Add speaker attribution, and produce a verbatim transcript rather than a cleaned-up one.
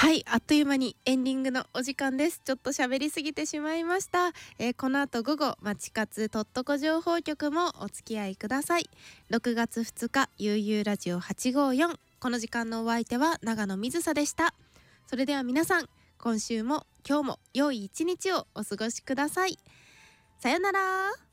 Speaker 1: はい、あっという間にエンディングのお時間です。ちょっと喋りすぎてしまいました。えーこの後午後、まちかつとっとこ情報局もお付き合いください。ろくがつふつか、ゆうゆうラジオはちごーよん。この時間のお相手は長野水沙でした。それでは皆さん、今週も今日も良い一日をお過ごしください。さよなら。